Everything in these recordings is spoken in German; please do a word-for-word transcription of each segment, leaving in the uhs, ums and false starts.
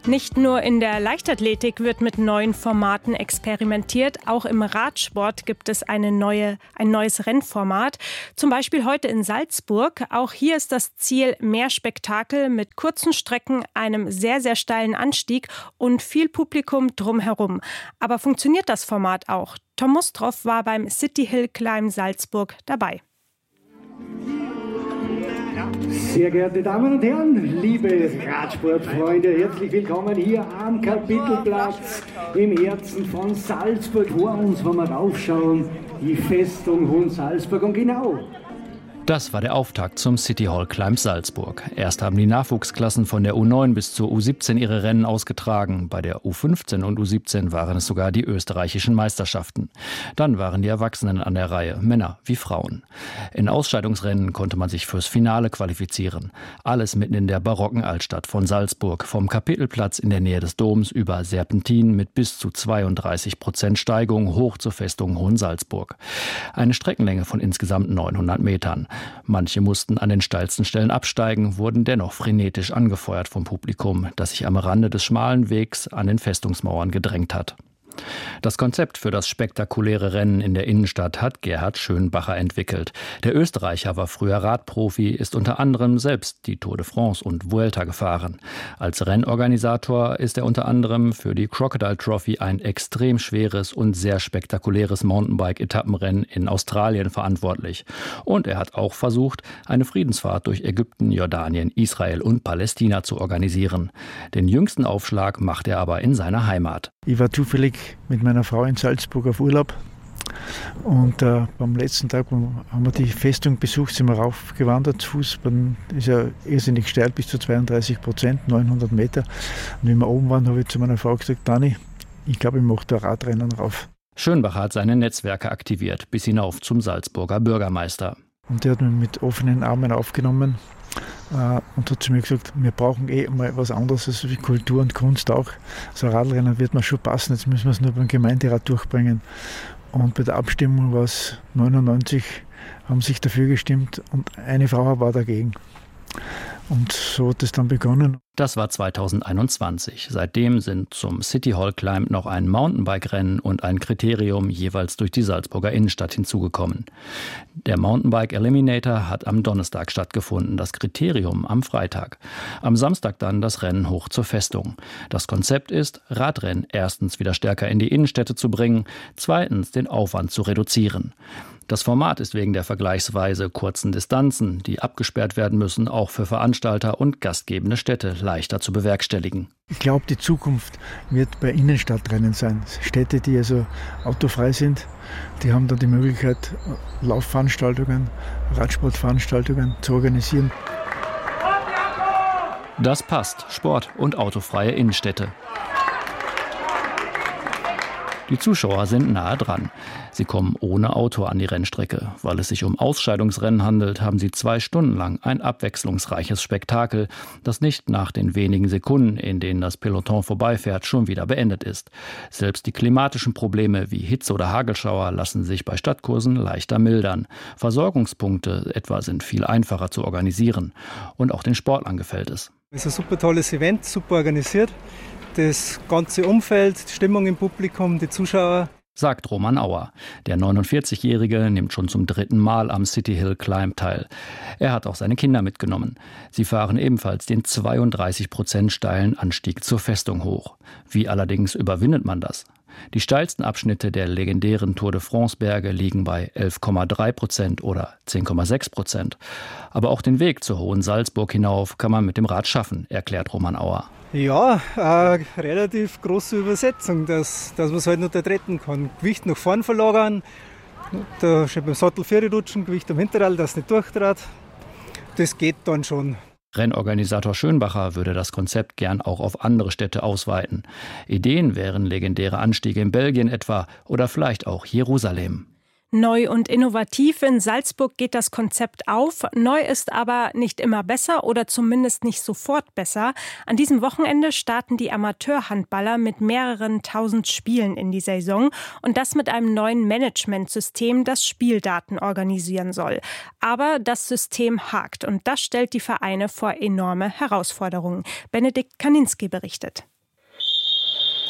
Nicht nur in der Leichtathletik wird mit neuen Formaten experimentiert, auch im Radsport gibt es eine neue, ein neues Rennformat. Zum Beispiel heute in Salzburg. Auch hier ist das Ziel mehr Spektakel mit kurzen Strecken, einem sehr, sehr steilen Anstieg und viel Publikum drumherum. Aber funktioniert das Format auch? Tom Mustroff war beim City Hill Climb Salzburg dabei. Sehr geehrte Damen und Herren, liebe Radsportfreunde, herzlich willkommen hier am Kapitelplatz im Herzen von Salzburg. Vor uns, wenn wir raufschauen, die Festung Hohensalzburg und genau. Das war der Auftakt zum City Hall Climb Salzburg. Erst haben die Nachwuchsklassen von der U neun bis zur U siebzehn ihre Rennen ausgetragen. Bei der U fünfzehn und U siebzehn waren es sogar die österreichischen Meisterschaften. Dann waren die Erwachsenen an der Reihe, Männer wie Frauen. In Ausscheidungsrennen konnte man sich fürs Finale qualifizieren. Alles mitten in der barocken Altstadt von Salzburg. Vom Kapitelplatz in der Nähe des Doms über Serpentinen mit bis zu zweiunddreißig Prozent Steigung hoch zur Festung Hohensalzburg. Eine Streckenlänge von insgesamt neunhundert Metern. Manche mussten an den steilsten Stellen absteigen, wurden dennoch frenetisch angefeuert vom Publikum, das sich am Rande des schmalen Wegs an den Festungsmauern gedrängt hat. Das Konzept für das spektakuläre Rennen in der Innenstadt hat Gerhard Schönbacher entwickelt. Der Österreicher war früher Radprofi, ist unter anderem selbst die Tour de France und Vuelta gefahren. Als Rennorganisator ist er unter anderem für die Crocodile Trophy, ein extrem schweres und sehr spektakuläres Mountainbike-Etappenrennen in Australien, verantwortlich. Und er hat auch versucht, eine Friedensfahrt durch Ägypten, Jordanien, Israel und Palästina zu organisieren. Den jüngsten Aufschlag macht er aber in seiner Heimat. Ich war zufällig mit meiner Frau in Salzburg auf Urlaub und äh, beim letzten Tag haben wir die Festung besucht, sind wir raufgewandert zu Fuß. Dann ist ja irrsinnig steil, bis zu zweiunddreißig Prozent, neunhundert Meter. Und wenn wir oben waren, habe ich zu meiner Frau gesagt, Dani, ich glaube, ich mache da Radrennen rauf. Schönbacher hat seine Netzwerke aktiviert, bis hinauf zum Salzburger Bürgermeister. Und der hat mich mit offenen Armen aufgenommen äh, und hat zu mir gesagt, wir brauchen eh mal was anderes als wie Kultur und Kunst auch. So ein Radrennen wird mir schon passen, jetzt müssen wir es nur beim Gemeinderat durchbringen. Und bei der Abstimmung war es neunundneunzig, haben sich dafür gestimmt und eine Frau war dagegen. Und so hat es dann begonnen. Das war zweitausendeinundzwanzig. Seitdem sind zum City Hall Climb noch ein Mountainbike-Rennen und ein Kriterium jeweils durch die Salzburger Innenstadt hinzugekommen. Der Mountainbike Eliminator hat am Donnerstag stattgefunden, das Kriterium am Freitag. Am Samstag dann das Rennen hoch zur Festung. Das Konzept ist, Radrennen erstens wieder stärker in die Innenstädte zu bringen, zweitens den Aufwand zu reduzieren. Das Format ist wegen der vergleichsweise kurzen Distanzen, die abgesperrt werden müssen, auch für Veranstalter und gastgebende Städte leichter zu bewerkstelligen. Ich glaube, die Zukunft wird bei Innenstadtrennen sein. Städte, die also autofrei sind, die haben dann die Möglichkeit, Laufveranstaltungen, Radsportveranstaltungen zu organisieren. Das passt, Sport und autofreie Innenstädte. Die Zuschauer sind nahe dran. Sie kommen ohne Auto an die Rennstrecke. Weil es sich um Ausscheidungsrennen handelt, haben sie zwei Stunden lang ein abwechslungsreiches Spektakel, das nicht nach den wenigen Sekunden, in denen das Peloton vorbeifährt, schon wieder beendet ist. Selbst die klimatischen Probleme wie Hitze oder Hagelschauer lassen sich bei Stadtkursen leichter mildern. Versorgungspunkte etwa sind viel einfacher zu organisieren. Und auch den Sportlern gefällt es. Es ist ein super tolles Event, super organisiert. Das ganze Umfeld, die Stimmung im Publikum, die Zuschauer. Sagt Roman Auer. Der neunundvierzig-Jährige nimmt schon zum dritten Mal am City Hill Climb teil. Er hat auch seine Kinder mitgenommen. Sie fahren ebenfalls den zweiunddreißig Prozent steilen Anstieg zur Festung hoch. Wie allerdings überwindet man das? Die steilsten Abschnitte der legendären Tour de France Berge liegen bei elf Komma drei Prozent oder zehn Komma sechs Prozent. Aber auch den Weg zur Hohensalzburg hinauf kann man mit dem Rad schaffen, erklärt Roman Auer. Ja, eine relativ große Übersetzung, dass, dass man es halt nicht retten kann. Gewicht nach vorn verlagern, da schon beim Sattel vier rutschen, Gewicht am Hinterrad, das nicht durchtrat. Das geht dann schon. Rennorganisator Schönbacher würde das Konzept gern auch auf andere Städte ausweiten. Ideen wären legendäre Anstiege in Belgien etwa oder vielleicht auch Jerusalem. Neu und innovativ in Salzburg geht das Konzept auf. Neu ist aber nicht immer besser oder zumindest nicht sofort besser. An diesem Wochenende starten die Amateurhandballer mit mehreren tausend Spielen in die Saison und das mit einem neuen Managementsystem, das Spieldaten organisieren soll. Aber das System hakt und das stellt die Vereine vor enorme Herausforderungen. Benedikt Kaninski berichtet.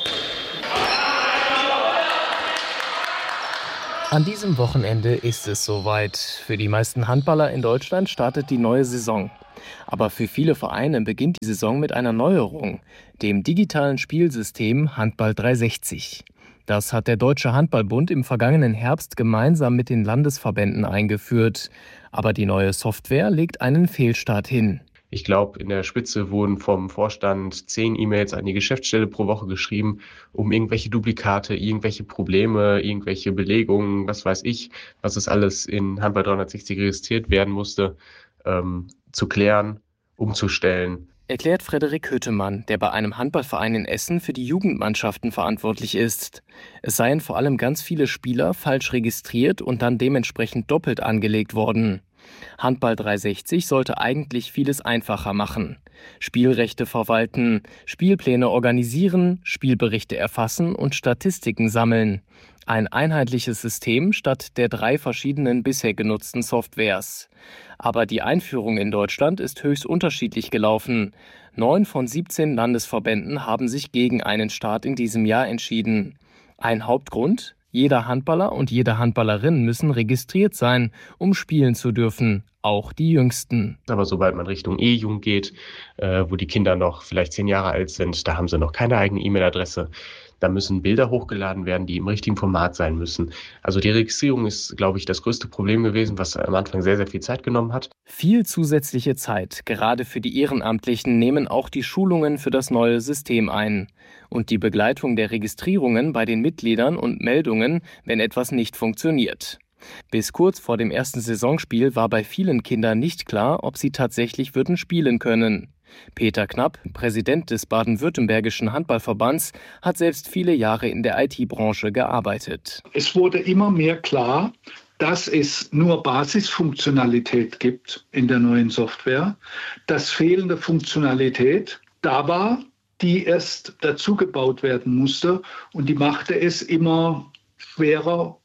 An diesem Wochenende ist es soweit. Für die meisten Handballer in Deutschland startet die neue Saison. Aber für viele Vereine beginnt die Saison mit einer Neuerung, dem digitalen Spielsystem Handball dreihundertsechzig. Das hat der Deutsche Handballbund im vergangenen Herbst gemeinsam mit den Landesverbänden eingeführt. Aber die neue Software legt einen Fehlstart hin. Ich glaube, in der Spitze wurden vom Vorstand zehn E-Mails an die Geschäftsstelle pro Woche geschrieben, um irgendwelche Duplikate, irgendwelche Probleme, irgendwelche Belegungen, was weiß ich, was es alles in Handball dreihundertsechzig registriert werden musste, ähm, zu klären, umzustellen. Erklärt Frederik Hüttemann, der bei einem Handballverein in Essen für die Jugendmannschaften verantwortlich ist. Es seien vor allem ganz viele Spieler falsch registriert und dann dementsprechend doppelt angelegt worden. Handball dreihundertsechzig sollte eigentlich vieles einfacher machen. Spielrechte verwalten, Spielpläne organisieren, Spielberichte erfassen und Statistiken sammeln. Ein einheitliches System statt der drei verschiedenen bisher genutzten Softwares. Aber die Einführung in Deutschland ist höchst unterschiedlich gelaufen. Neun von siebzehn Landesverbänden haben sich gegen einen Start in diesem Jahr entschieden. Ein Hauptgrund? Jeder Handballer und jede Handballerin müssen registriert sein, um spielen zu dürfen, auch die Jüngsten. Aber sobald man Richtung E-Jugend geht, äh, wo die Kinder noch vielleicht zehn Jahre alt sind, da haben sie noch keine eigene E-Mail-Adresse. Da müssen Bilder hochgeladen werden, die im richtigen Format sein müssen. Also die Registrierung ist, glaube ich, das größte Problem gewesen, was am Anfang sehr, sehr viel Zeit genommen hat. Viel zusätzliche Zeit, gerade für die Ehrenamtlichen, nehmen auch die Schulungen für das neue System ein. Und die Begleitung der Registrierungen bei den Mitgliedern und Meldungen, wenn etwas nicht funktioniert. Bis kurz vor dem ersten Saisonspiel war bei vielen Kindern nicht klar, ob sie tatsächlich würden spielen können. Peter Knapp, Präsident des Baden-Württembergischen Handballverbands, hat selbst viele Jahre in der I T-Branche gearbeitet. Es wurde immer mehr klar, dass es nur Basisfunktionalität gibt in der neuen Software, dass fehlende Funktionalität da war, die erst dazugebaut werden musste, und die machte es immer schwerer,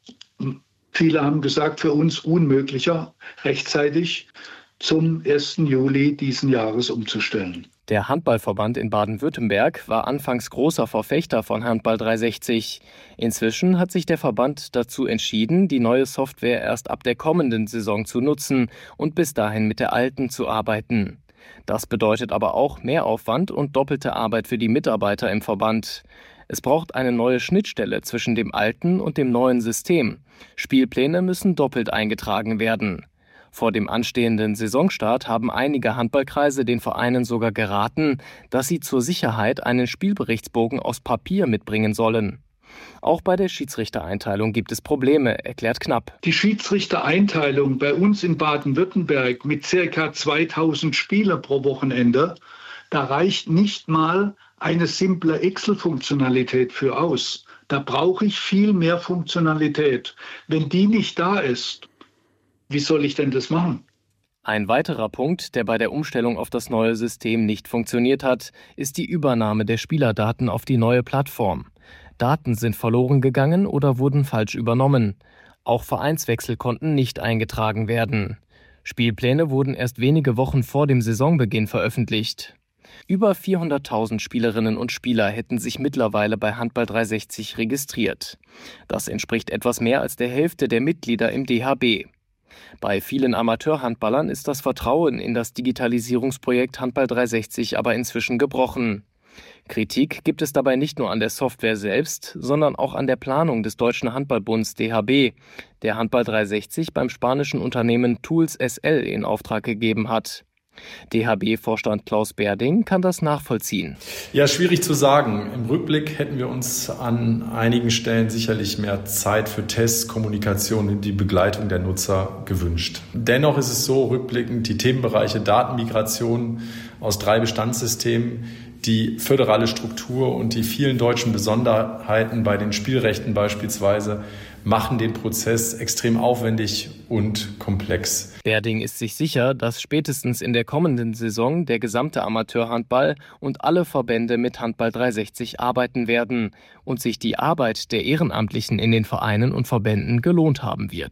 viele haben gesagt, für uns unmöglicher, rechtzeitig zum ersten Juli diesen Jahres umzustellen. Der Handballverband in Baden-Württemberg war anfangs großer Verfechter von Handball dreihundertsechzig. Inzwischen hat sich der Verband dazu entschieden, die neue Software erst ab der kommenden Saison zu nutzen und bis dahin mit der alten zu arbeiten. Das bedeutet aber auch Mehraufwand und doppelte Arbeit für die Mitarbeiter im Verband. Es braucht eine neue Schnittstelle zwischen dem alten und dem neuen System. Spielpläne müssen doppelt eingetragen werden. Vor dem anstehenden Saisonstart haben einige Handballkreise den Vereinen sogar geraten, dass sie zur Sicherheit einen Spielberichtsbogen aus Papier mitbringen sollen. Auch bei der Schiedsrichtereinteilung gibt es Probleme, erklärt Knapp. Die Schiedsrichtereinteilung bei uns in Baden-Württemberg mit ca. zweitausend Spieler pro Wochenende, da reicht nicht mal eine simple Excel-Funktionalität für aus. Da brauche ich viel mehr Funktionalität. Wenn die nicht da ist, wie soll ich denn das machen? Ein weiterer Punkt, der bei der Umstellung auf das neue System nicht funktioniert hat, ist die Übernahme der Spielerdaten auf die neue Plattform. Daten sind verloren gegangen oder wurden falsch übernommen. Auch Vereinswechsel konnten nicht eingetragen werden. Spielpläne wurden erst wenige Wochen vor dem Saisonbeginn veröffentlicht. Über vierhunderttausend Spielerinnen und Spieler hätten sich mittlerweile bei Handball dreihundertsechzig registriert. Das entspricht etwas mehr als der Hälfte der Mitglieder im D H B. Bei vielen Amateurhandballern ist das Vertrauen in das Digitalisierungsprojekt Handball dreihundertsechzig aber inzwischen gebrochen. Kritik gibt es dabei nicht nur an der Software selbst, sondern auch an der Planung des Deutschen Handballbunds D H B, der Handball dreihundertsechzig beim spanischen Unternehmen Tools S L in Auftrag gegeben hat. D H B-Vorstand Klaus Berding kann das nachvollziehen. Ja, schwierig zu sagen. Im Rückblick hätten wir uns an einigen Stellen sicherlich mehr Zeit für Tests, Kommunikation und die Begleitung der Nutzer gewünscht. Dennoch ist es so, rückblickend die Themenbereiche Datenmigration aus drei Bestandssystemen, die föderale Struktur und die vielen deutschen Besonderheiten bei den Spielrechten beispielsweise machen den Prozess extrem aufwendig und komplex. Berding ist sich sicher, dass spätestens in der kommenden Saison der gesamte Amateurhandball und alle Verbände mit Handball dreihundertsechzig arbeiten werden und sich die Arbeit der Ehrenamtlichen in den Vereinen und Verbänden gelohnt haben wird.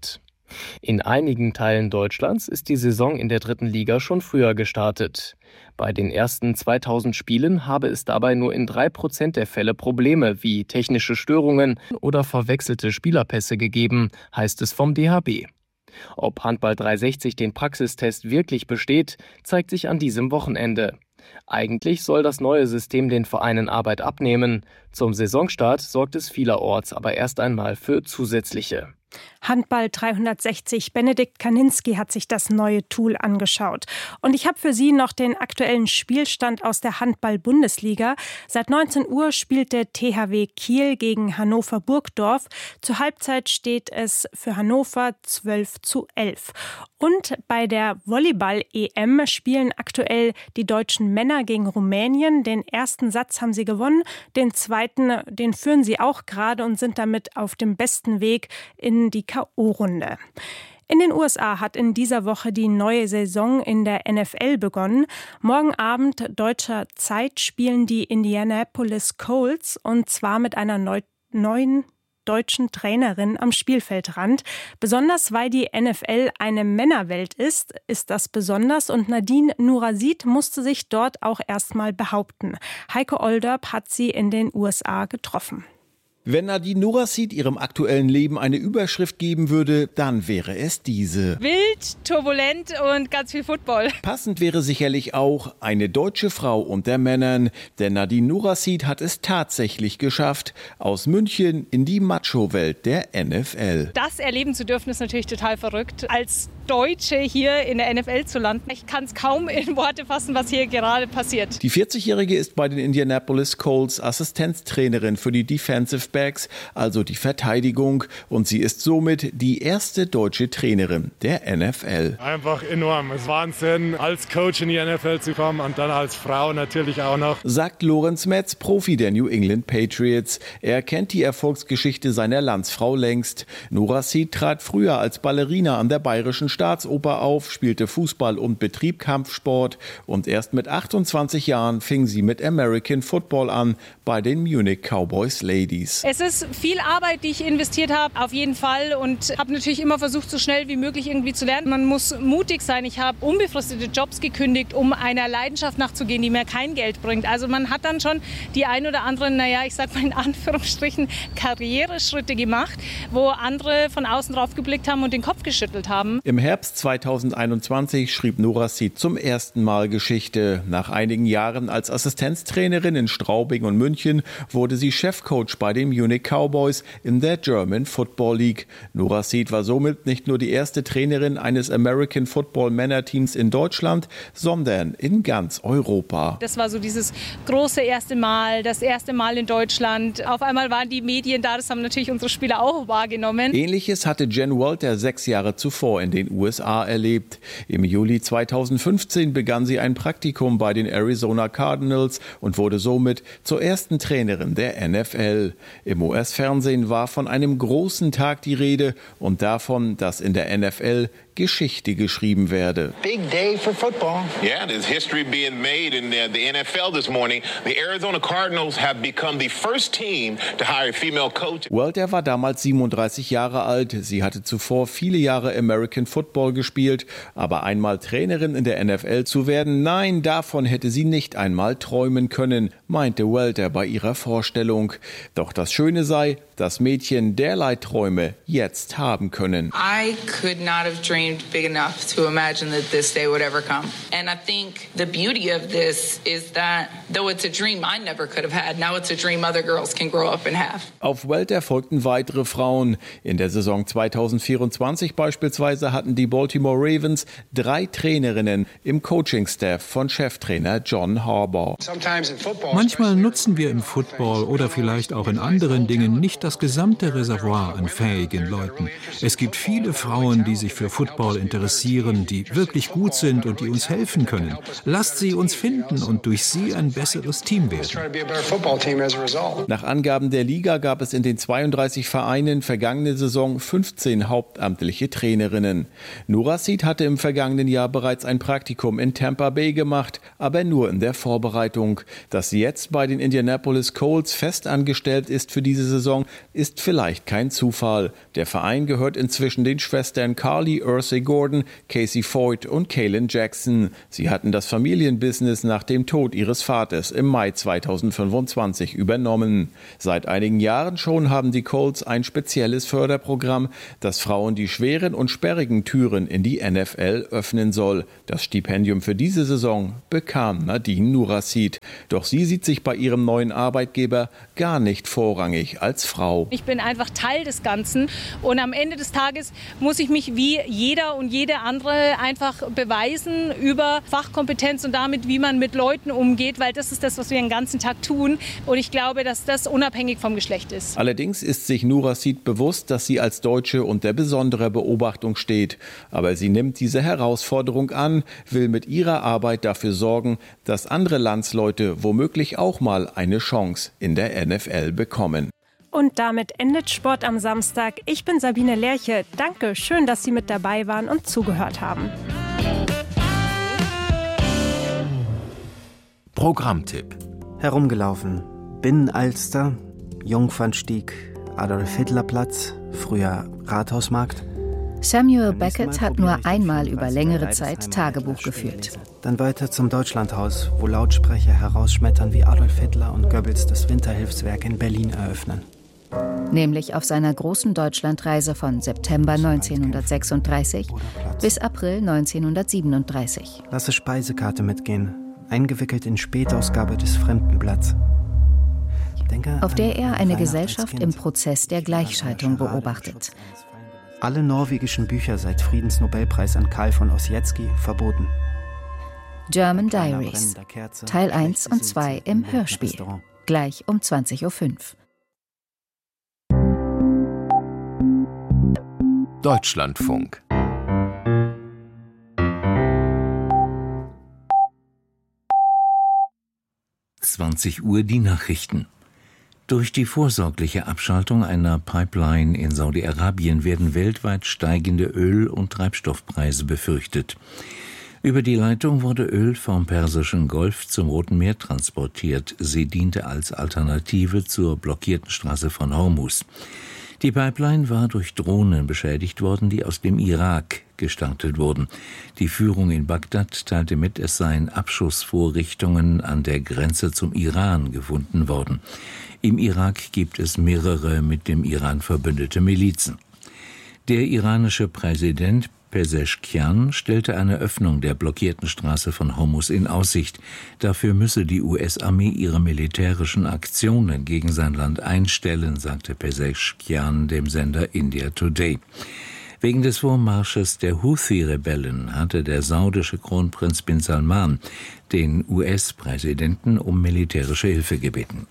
In einigen Teilen Deutschlands ist die Saison in der dritten Liga schon früher gestartet. Bei den ersten zweitausend Spielen habe es dabei nur in drei Prozent der Fälle Probleme wie technische Störungen oder verwechselte Spielerpässe gegeben, heißt es vom D H B. Ob Handball dreihundertsechzig den Praxistest wirklich besteht, zeigt sich an diesem Wochenende. Eigentlich soll das neue System den Vereinen Arbeit abnehmen. Zum Saisonstart sorgt es vielerorts aber erst einmal für zusätzliche. Handball dreihundertsechzig. Benedikt Kaninski hat sich das neue Tool angeschaut. Und ich habe für Sie noch den aktuellen Spielstand aus der Handball-Bundesliga. Seit neunzehn Uhr spielt der T H W Kiel gegen Hannover Burgdorf. Zur Halbzeit steht es für Hannover zwölf zu elf. Und bei der Volleyball-E M spielen aktuell die deutschen Männer gegen Rumänien. Den ersten Satz haben sie gewonnen, den zweiten, den führen sie auch gerade und sind damit auf dem besten Weg in die K O-Runde. In den U S A hat in dieser Woche die neue Saison in der N F L begonnen. Morgen Abend deutscher Zeit spielen die Indianapolis Colts und zwar mit einer neu, neuen deutschen Trainerin am Spielfeldrand. Besonders weil die N F L eine Männerwelt ist, ist das besonders und Nadine Nurasid musste sich dort auch erstmal behaupten. Heike Olderb hat sie in den U S A getroffen. Wenn Nadine Nurasid ihrem aktuellen Leben eine Überschrift geben würde, dann wäre es diese. Wild, turbulent und ganz viel Football. Passend wäre sicherlich auch eine deutsche Frau unter Männern, denn Nadine Nurasid hat es tatsächlich geschafft, aus München in die Macho-Welt der N F L. Das erleben zu dürfen ist natürlich total verrückt. Als Deutsche hier in der N F L zu landen, ich kann es kaum in Worte fassen, was hier gerade passiert. Die vierzigjährige ist bei den Indianapolis Colts Assistenztrainerin für die Defensive Backs, also die Verteidigung, und sie ist somit die erste deutsche Trainerin der N F L. Einfach enorm, es ist Wahnsinn, als Coach in die N F L zu kommen und dann als Frau natürlich auch noch. Sagt Lorenz Metz, Profi der New England Patriots. Er kennt die Erfolgsgeschichte seiner Landsfrau längst. Nurasid trat früher als Ballerina an der Bayerischen Staatsoper auf, spielte Fußball und betrieb Kampfsport und erst mit achtundzwanzig Jahren fing sie mit American Football an bei den Munich Cowboys Ladies. Es ist viel Arbeit, die ich investiert habe, auf jeden Fall, und habe natürlich immer versucht, so schnell wie möglich irgendwie zu lernen. Man muss mutig sein. Ich habe unbefristete Jobs gekündigt, um einer Leidenschaft nachzugehen, die mir kein Geld bringt. Also man hat dann schon die ein oder anderen, naja, ich sag mal in Anführungsstrichen, Karriereschritte gemacht, wo andere von außen drauf geblickt haben und den Kopf geschüttelt haben. Im Herbst zweitausendeinundzwanzig schrieb Nurasid zum ersten Mal Geschichte. Nach einigen Jahren als Assistenztrainerin in Straubing und München wurde sie Chefcoach bei den Munich Cowboys in der German Football League. Nurasid war somit nicht nur die erste Trainerin eines American Football Männerteams in Deutschland, sondern in ganz Europa. Das war so dieses große erste Mal, das erste Mal in Deutschland. Auf einmal waren die Medien da, das haben natürlich unsere Spieler auch wahrgenommen. Ähnliches hatte Jen Walter sechs Jahre zuvor in den U S A erlebt. Im Juli zweitausendfünfzehn begann sie ein Praktikum bei den Arizona Cardinals und wurde somit zur ersten Trainerin der N F L. Im U S-Fernsehen war von einem großen Tag die Rede und davon, dass in der N F L Geschichte geschrieben werde. Big day for football. Yeah, there's history being made in the, the N F L this morning. The Arizona Cardinals have become the first team to hire a female coach. Walter war damals siebenunddreißig Jahre alt. Sie hatte zuvor viele Jahre American Football gespielt, aber einmal Trainerin in der N F L zu werden, nein, davon hätte sie nicht einmal träumen können, meinte Walter bei ihrer Vorstellung. Doch das Schöne sei, dass Mädchen derlei Träume jetzt haben können. I could not have dreamed big enough to imagine that this day would ever come. And I think the beauty of this is that though it's a dream I never could have had, now it's a dream other girls can grow up and have. Auf Walter folgten weitere Frauen. In der Saison zweitausendvierundzwanzig beispielsweise hatten die Baltimore Ravens drei Trainerinnen im Coaching-Staff von Cheftrainer John Harbaugh. Manchmal nutzen wir im Football oder vielleicht auch in anderen Dingen nicht das gesamte Reservoir an fähigen Leuten. Es gibt viele Frauen, die sich für Football interessieren, die wirklich gut sind und die uns helfen können. Lasst sie uns finden und durch sie ein besseres Team werden. Nach Angaben der Liga gab es in den zweiunddreißig Vereinen vergangene Saison fünfzehn hauptamtliche Trainerinnen. Nurasid hatte im vergangenen Jahr bereits ein Praktikum in Tampa Bay gemacht, aber nur in der Vorbereitung. Dass sie jetzt bei den Indianapolis Colts fest angestellt ist für diese Saison, ist vielleicht kein Zufall. Der Verein gehört inzwischen den Schwestern Carly Ursay Gordon, Casey Foyt und Kaylin Jackson. Sie hatten das Familienbusiness nach dem Tod ihres Vaters im Mai zweitausendfünfundzwanzig übernommen. Seit einigen Jahren schon haben die Colts ein spezielles Förderprogramm, das Frauen die schweren und sperrigen Türen in die N F L öffnen soll. Das Stipendium für diese Saison bekam Nadine Nurassid. Doch sie sieht sich bei ihrem neuen Arbeitgeber gar nicht vorrangig als Frau. Ich bin einfach Teil des Ganzen und am Ende des Tages muss ich mich wie jeder und jede andere einfach beweisen über Fachkompetenz und damit, wie man mit Leuten umgeht, weil das ist das, was wir den ganzen Tag tun und ich glaube, dass das unabhängig vom Geschlecht ist. Allerdings ist sich Nurassid bewusst, dass sie als Deutsche unter besonderer Beobachtung steht. Aber sie nimmt diese Herausforderung an, will mit ihrer Arbeit dafür sorgen, dass andere Landsleute womöglich auch mal eine Chance in der N F L bekommen. Und damit endet Sport am Samstag. Ich bin Sabine Lerche. Danke, schön, dass Sie mit dabei waren und zugehört haben. Programmtipp. Herumgelaufen. Binnenalster, Jungfernstieg, Adolf-Hitler-Platz, früher Rathausmarkt. Samuel Beckett hat nur einmal über längere Zeit Tagebuch geführt. Dann weiter zum Deutschlandhaus, wo Lautsprecher herausschmettern, wie Adolf Hitler und Goebbels das Winterhilfswerk in Berlin eröffnen. Nämlich auf seiner großen Deutschlandreise von September neunzehnhundertsechsunddreißig bis April neunzehnhundertsiebenunddreißig. Lasse Speisekarte mitgehen, eingewickelt in Spätausgabe des Fremdenblatts. Denke auf der er eine Gesellschaft im Prozess der Gleichschaltung beobachtet. Alle norwegischen Bücher seit Friedensnobelpreis an Karl von Ossietzky verboten. German Diaries, Teil eins und zwei im Hörspiel, gleich um zwanzig Uhr fünf. Deutschlandfunk. zwanzig Uhr die Nachrichten. Durch die vorsorgliche Abschaltung einer Pipeline in Saudi-Arabien werden weltweit steigende Öl- und Treibstoffpreise befürchtet. Über die Leitung wurde Öl vom Persischen Golf zum Roten Meer transportiert. Sie diente als Alternative zur blockierten Straße von Hormuz. Die Pipeline war durch Drohnen beschädigt worden, die aus dem Irak gestartet wurden. Die Führung in Bagdad teilte mit, es seien Abschussvorrichtungen an der Grenze zum Iran gefunden worden. Im Irak gibt es mehrere mit dem Iran verbündete Milizen. Der iranische Präsident Pezeshkian stellte eine Öffnung der blockierten Straße von Hormuz in Aussicht. Dafür müsse die U S-Armee ihre militärischen Aktionen gegen sein Land einstellen, sagte Pezeshkian dem Sender India Today. Wegen des Vormarsches der Houthi-Rebellen hatte der saudische Kronprinz bin Salman den U S-Präsidenten um militärische Hilfe gebeten.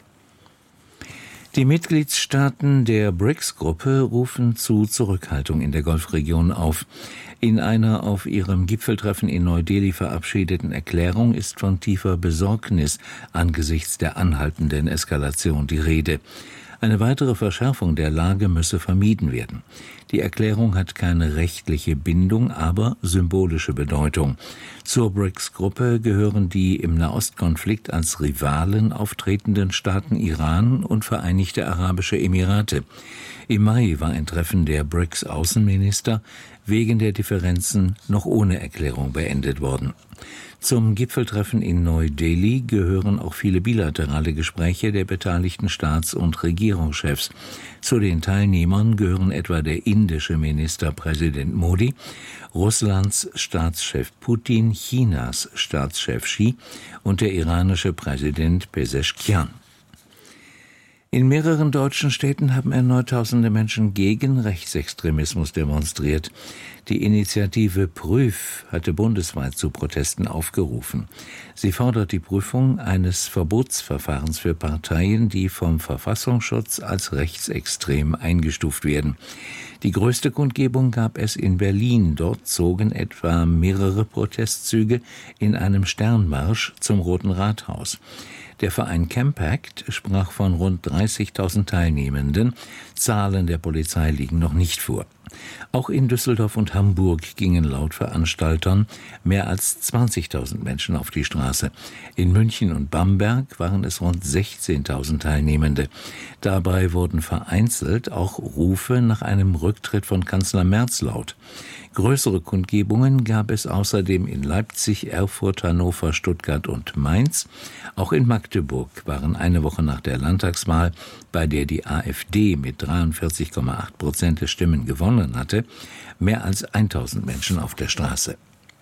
Die Mitgliedstaaten der B R I C S-Gruppe rufen zu Zurückhaltung in der Golfregion auf. In einer auf ihrem Gipfeltreffen in Neu-Delhi verabschiedeten Erklärung ist von tiefer Besorgnis angesichts der anhaltenden Eskalation die Rede. Eine weitere Verschärfung der Lage müsse vermieden werden. Die Erklärung hat keine rechtliche Bindung, aber symbolische Bedeutung. Zur B R I C S-Gruppe gehören die im Nahostkonflikt als Rivalen auftretenden Staaten Iran und Vereinigte Arabische Emirate. Im Mai war ein Treffen der B R I C S-Außenminister wegen der Differenzen noch ohne Erklärung beendet worden. Zum Gipfeltreffen in Neu-Delhi gehören auch viele bilaterale Gespräche der beteiligten Staats- und Regierungschefs. Zu den Teilnehmern gehören etwa der indische Ministerpräsident Modi, Russlands Staatschef Putin, Chinas Staatschef Xi und der iranische Präsident Pezeshkian. In mehreren deutschen Städten haben erneut tausende Menschen gegen Rechtsextremismus demonstriert. Die Initiative Prüf hatte bundesweit zu Protesten aufgerufen. Sie fordert die Prüfung eines Verbotsverfahrens für Parteien, die vom Verfassungsschutz als rechtsextrem eingestuft werden. Die größte Kundgebung gab es in Berlin. Dort zogen etwa mehrere Protestzüge in einem Sternmarsch zum Roten Rathaus. Der Verein Campact sprach von rund dreißigtausend Teilnehmenden. Zahlen der Polizei liegen noch nicht vor. Auch in Düsseldorf und Hamburg gingen laut Veranstaltern mehr als zwanzigtausend Menschen auf die Straße. In München und Bamberg waren es rund sechzehntausend Teilnehmende. Dabei wurden vereinzelt auch Rufe nach einem Rücktritt von Kanzler Merz laut. Größere Kundgebungen gab es außerdem in Leipzig, Erfurt, Hannover, Stuttgart und Mainz. Auch in Magdeburg waren eine Woche nach der Landtagswahl, bei der die AfD mit dreiundvierzig Komma acht Prozent der Stimmen gewonnen hatte, mehr als tausend Menschen auf der Straße.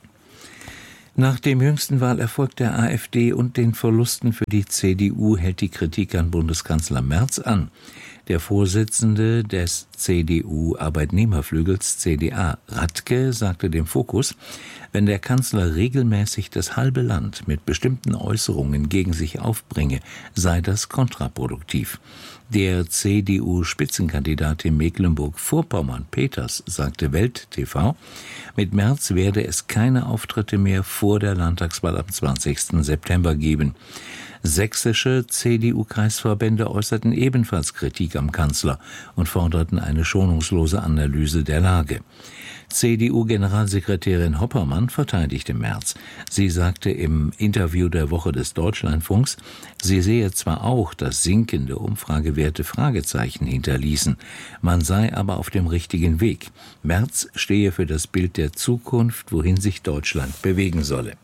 Nach dem jüngsten Wahlerfolg der AfD und den Verlusten für die C D U hält die Kritik an Bundeskanzler Merz an. Der Vorsitzende des C D U-Arbeitnehmerflügels C D A, Radke, sagte dem Fokus, wenn der Kanzler regelmäßig das halbe Land mit bestimmten Äußerungen gegen sich aufbringe, sei das kontraproduktiv. Der C D U-Spitzenkandidat in Mecklenburg-Vorpommern, Peters, sagte Welt T V, mit Merz werde es keine Auftritte mehr vor der Landtagswahl am zwanzigsten September geben. Sächsische C D U-Kreisverbände äußerten ebenfalls Kritik am Kanzler und forderten eine schonungslose Analyse der Lage. C D U-Generalsekretärin Hoppermann verteidigte Merz. Sie sagte im Interview der Woche des Deutschlandfunks, sie sehe zwar auch, dass sinkende Umfragewerte Fragezeichen hinterließen, man sei aber auf dem richtigen Weg. Merz stehe für das Bild der Zukunft, wohin sich Deutschland bewegen solle.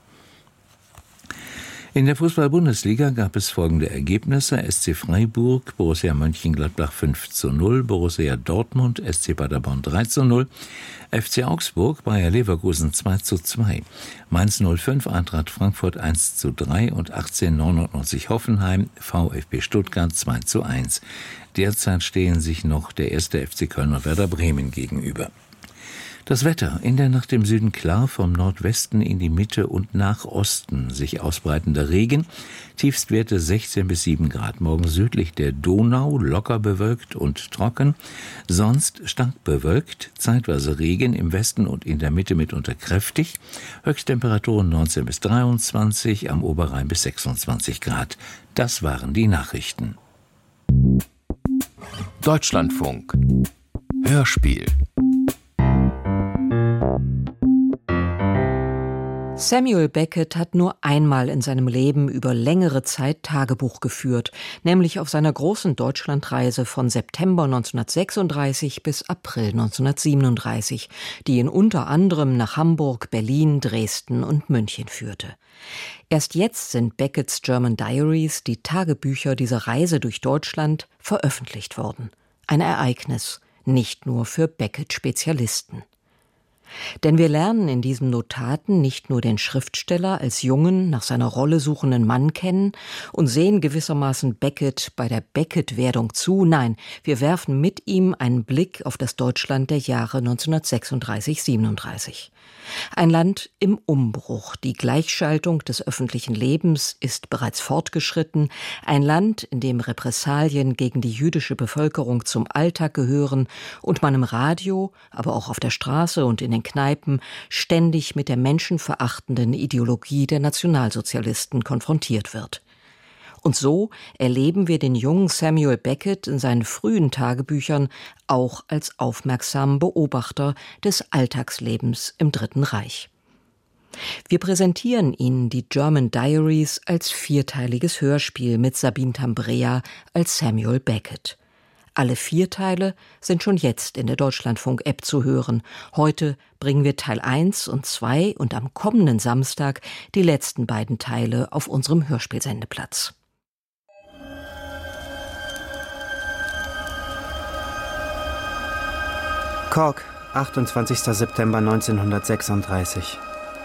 In der Fußball-Bundesliga gab es folgende Ergebnisse: S C Freiburg, Borussia Mönchengladbach fünf zu null, Borussia Dortmund, S C Paderborn drei zu null, F C Augsburg, Bayer Leverkusen zwei zu zwei, Mainz null fünf, Eintracht Frankfurt eins zu drei und achtzehnhundertneunundneunzig Hoffenheim, VfB Stuttgart zwei zu eins. Derzeit stehen sich noch der erste F C Köln und Werder Bremen gegenüber. Das Wetter: in der Nacht im Süden klar, vom Nordwesten in die Mitte und nach Osten sich ausbreitender Regen, Tiefstwerte sechzehn bis sieben Grad. Morgen südlich der Donau locker bewölkt und trocken, sonst stark bewölkt, zeitweise Regen, im Westen und in der Mitte mitunter kräftig, Höchsttemperaturen neunzehn bis dreiundzwanzig, am Oberrhein bis sechsundzwanzig Grad. Das waren die Nachrichten. Deutschlandfunk Hörspiel. Samuel Beckett hat nur einmal in seinem Leben über längere Zeit Tagebuch geführt, nämlich auf seiner großen Deutschlandreise von September neunzehnhundertsechsunddreißig bis April neunzehnhundertsiebenunddreißig, die ihn unter anderem nach Hamburg, Berlin, Dresden und München führte. Erst jetzt sind Becketts German Diaries, die Tagebücher dieser Reise durch Deutschland, veröffentlicht worden. Ein Ereignis, nicht nur für Beckett-Spezialisten. Denn wir lernen in diesen Notaten nicht nur den Schriftsteller als jungen, nach seiner Rolle suchenden Mann kennen und sehen gewissermaßen Beckett bei der Beckett-Werdung zu, nein, wir werfen mit ihm einen Blick auf das Deutschland der Jahre neunzehnhundertsechsunddreißig siebenunddreißig. Ein Land im Umbruch, die Gleichschaltung des öffentlichen Lebens ist bereits fortgeschritten, ein Land, in dem Repressalien gegen die jüdische Bevölkerung zum Alltag gehören und man im Radio, aber auch auf der Straße und in den Kneipen ständig mit der menschenverachtenden Ideologie der Nationalsozialisten konfrontiert wird. Und so erleben wir den jungen Samuel Beckett in seinen frühen Tagebüchern auch als aufmerksamen Beobachter des Alltagslebens im Dritten Reich. Wir präsentieren Ihnen die German Diaries als vierteiliges Hörspiel mit Sabine Tambrea als Samuel Beckett. Alle vier Teile sind schon jetzt in der Deutschlandfunk-App zu hören. Heute bringen wir Teil eins und zwei und am kommenden Samstag die letzten beiden Teile auf unserem Hörspielsendeplatz. Cork, achtundzwanzigster September neunzehnhundertsechsunddreißig.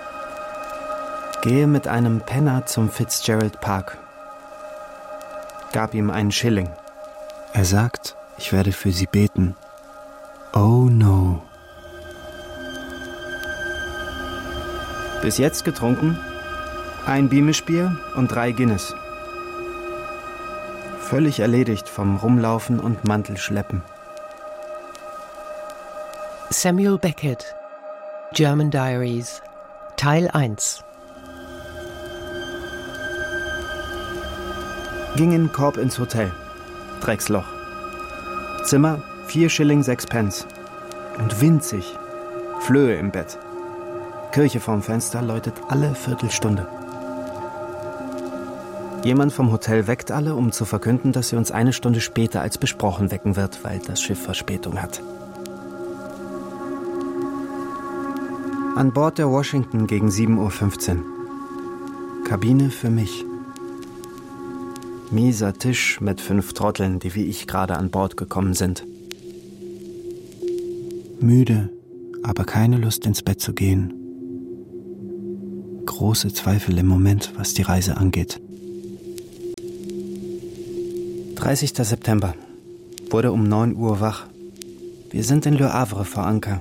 Gehe mit einem Penner zum Fitzgerald Park. Gab ihm einen Schilling. Er sagt, ich werde für Sie beten. Oh no. Bis jetzt getrunken? Ein Beamish-Bier und drei Guinness. Völlig erledigt vom Rumlaufen und Mantelschleppen. Samuel Beckett, German Diaries, Teil eins. Ging in Korb ins Hotel. Drecksloch. Zimmer, vier Schilling, sechs Pence. und winzig. Flöhe im Bett. Kirche vorm Fenster läutet alle Viertelstunde. Jemand vom Hotel weckt alle, um zu verkünden, dass sie uns eine Stunde später als besprochen wecken wird, weil das Schiff Verspätung hat. An Bord der Washington gegen sieben Uhr fünfzehn. Kabine für mich. Mieser Tisch mit fünf Trotteln, die wie ich gerade an Bord gekommen sind. Müde, aber keine Lust ins Bett zu gehen. Große Zweifel im Moment, was die Reise angeht. dreißigster September. Wurde um neun Uhr wach. Wir sind in Le Havre vor Anker.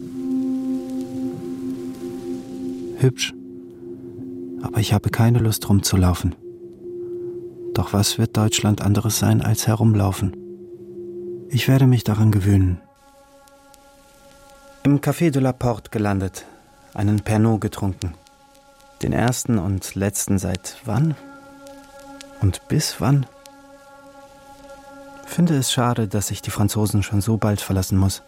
Hübsch. Aber ich habe keine Lust rumzulaufen. Doch was wird Deutschland anderes sein als herumlaufen? Ich werde mich daran gewöhnen. Im Café de la Porte gelandet, einen Pernod getrunken. Den ersten und letzten seit wann? Und bis wann? Finde es schade, dass ich die Franzosen schon so bald verlassen muss.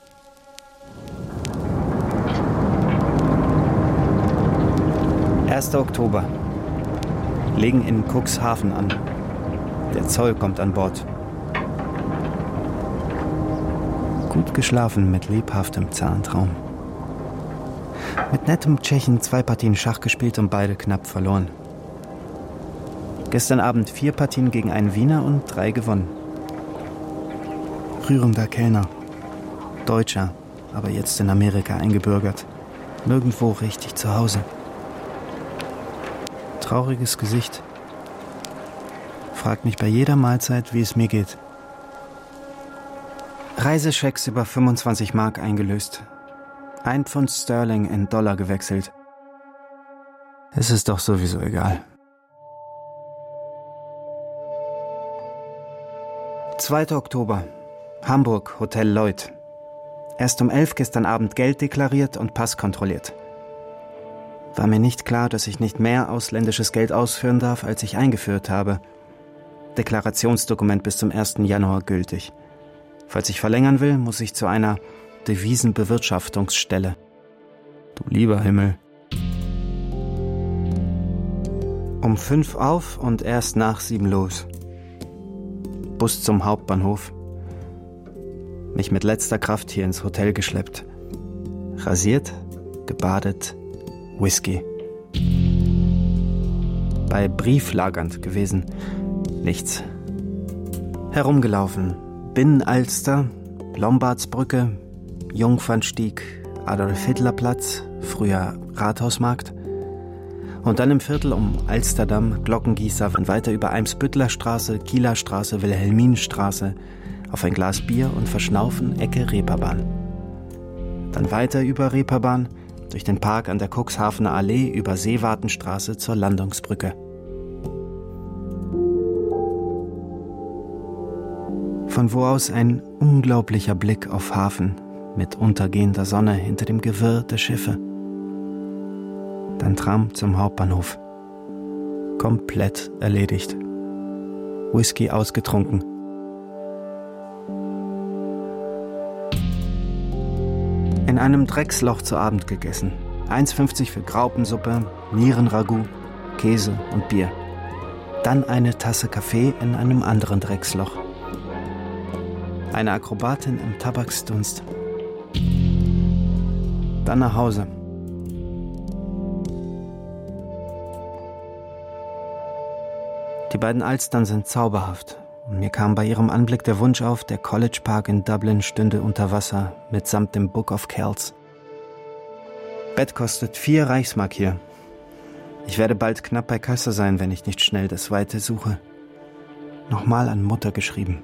erster Oktober. Legen in Cuxhaven an. Der Zoll kommt an Bord. Gut geschlafen mit lebhaftem Zahntraum. Mit nettem Tschechen zwei Partien Schach gespielt und beide knapp verloren. Gestern Abend vier Partien gegen einen Wiener und drei gewonnen. Rührender Kellner. Deutscher, aber jetzt in Amerika eingebürgert. Nirgendwo richtig zu Hause. Trauriges Gesicht. Fragt mich bei jeder Mahlzeit, wie es mir geht. Reisechecks über fünfundzwanzig Mark eingelöst. Ein Pfund Sterling in Dollar gewechselt. Es ist doch sowieso egal. zweiter Oktober. Hamburg, Hotel Lloyd. Erst um elf gestern Abend Geld deklariert und Pass kontrolliert. War mir nicht klar, dass ich nicht mehr ausländisches Geld ausführen darf, als ich eingeführt habe. Deklarationsdokument bis zum ersten Januar gültig. Falls ich verlängern will, muss ich zu einer Devisenbewirtschaftungsstelle. Du lieber Himmel. Um fünf auf und erst nach sieben los. Bus zum Hauptbahnhof. Mich mit letzter Kraft hier ins Hotel geschleppt. Rasiert, gebadet, Whisky. Bei Brieflagernd gewesen. Nichts. Herumgelaufen. Binnenalster, Lombardsbrücke, Jungfernstieg, Adolf-Hitler-Platz, früher Rathausmarkt. Und dann im Viertel um Alsterdamm, Glockengießer und weiter über Eimsbüttler-Straße, Kieler Straße, Wilhelminenstraße, auf ein Glas Bier und Verschnaufen, Ecke Reeperbahn. Dann weiter über Reeperbahn, durch den Park an der Cuxhavener Allee über Seewartenstraße zur Landungsbrücke. Von wo aus ein unglaublicher Blick auf Hafen mit untergehender Sonne hinter dem Gewirr der Schiffe. Dann Tram zum Hauptbahnhof. Komplett erledigt. Whisky ausgetrunken. In einem Drecksloch zu Abend gegessen. eins fünfzig für Graupensuppe, Nierenragout, Käse und Bier. Dann eine Tasse Kaffee in einem anderen Drecksloch. Eine Akrobatin im Tabaksdunst. Dann nach Hause. Die beiden Alstern sind zauberhaft. Und mir kam bei ihrem Anblick der Wunsch auf, der College Park in Dublin stünde unter Wasser, mitsamt dem Book of Kells. Bett kostet vier Reichsmark hier. Ich werde bald knapp bei Kasse sein, wenn ich nicht schnell das Weite suche. Nochmal an Mutter geschrieben.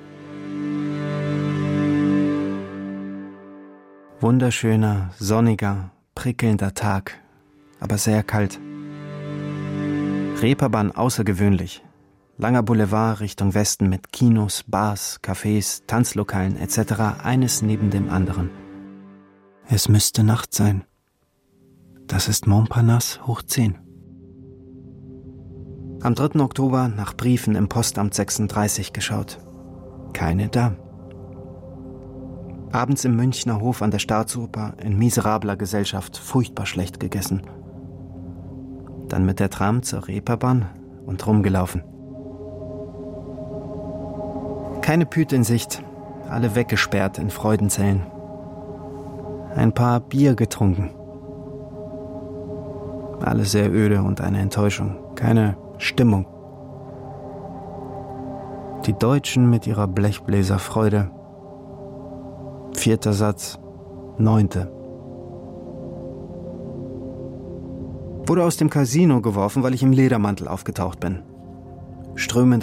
Wunderschöner, sonniger, prickelnder Tag, aber sehr kalt. Reeperbahn außergewöhnlich. Langer Boulevard Richtung Westen mit Kinos, Bars, Cafés, Tanzlokalen et cetera, eines neben dem anderen. Es müsste Nacht sein. Das ist Montparnasse hoch zehn. Am dritten Oktober nach Briefen im Postamt sechsunddreißig geschaut. Keine da. Abends im Münchner Hof an der Staatsoper in miserabler Gesellschaft furchtbar schlecht gegessen. Dann mit der Tram zur Reeperbahn und rumgelaufen. Keine Püte in Sicht, alle weggesperrt in Freudenzellen. Ein paar Bier getrunken. Alles sehr öde und eine Enttäuschung, keine Stimmung. Die Deutschen mit ihrer Blechbläserfreude. Vierter Satz, neunte. Wurde aus dem Casino geworfen, weil ich im Ledermantel aufgetaucht bin. Strömende